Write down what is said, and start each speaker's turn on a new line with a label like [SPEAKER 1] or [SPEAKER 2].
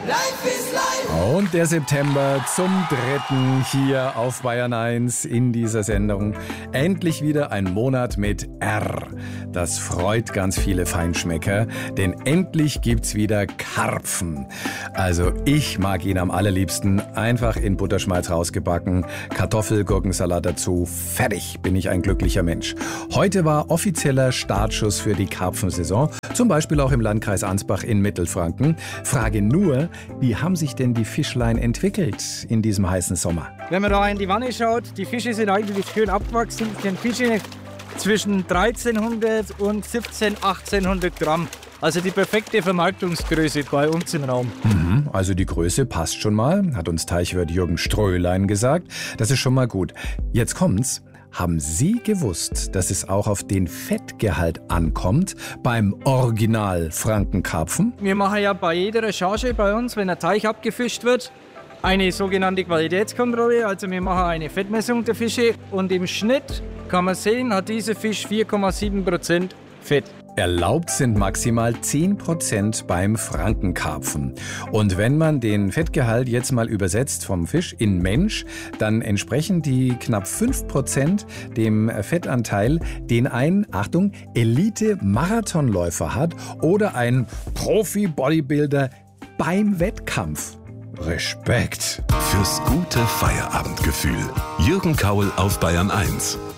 [SPEAKER 1] Und der September zum 3. hier auf Bayern 1 in dieser Sendung. Endlich wieder ein Monat mit R. Das freut ganz viele Feinschmecker, denn endlich gibt's wieder Karpfen. Also ich mag ihn am allerliebsten. Einfach in Butterschmalz rausgebacken, Kartoffel-Gurkensalat dazu. Fertig, bin ich ein glücklicher Mensch. Heute war offizieller Startschuss für die Karpfensaison. Zum Beispiel auch im Landkreis Ansbach in Mittelfranken. Frage nur, wie haben sich denn die Fischlein entwickelt in diesem heißen Sommer?
[SPEAKER 2] Wenn man da in die Wanne schaut, die Fische sind eigentlich schön abgewachsen. Es sind Fische zwischen 1300 und 1800 Gramm. Also die perfekte Vermarktungsgröße bei uns im Raum.
[SPEAKER 1] Also die Größe passt schon mal, hat uns Teichwirt Jürgen Ströhlein gesagt. Das ist schon mal gut. Jetzt kommt's. Haben Sie gewusst, dass es auch auf den Fettgehalt ankommt beim Original Frankenkarpfen?
[SPEAKER 2] Wir machen ja bei jeder Recherche bei uns, wenn ein Teich abgefischt wird, eine sogenannte Qualitätskontrolle. Also wir machen eine Fettmessung der Fische und im Schnitt kann man sehen, hat dieser Fisch 4,7% Fett.
[SPEAKER 1] Erlaubt sind maximal 10% beim Frankenkarpfen. Und wenn man den Fettgehalt jetzt mal übersetzt vom Fisch in Mensch, dann entsprechen die knapp 5% dem Fettanteil, den ein, Achtung, Elite-Marathonläufer hat oder ein Profi-Bodybuilder beim Wettkampf. Respekt.
[SPEAKER 3] Fürs gute Feierabendgefühl. Jürgen Kaul auf Bayern 1.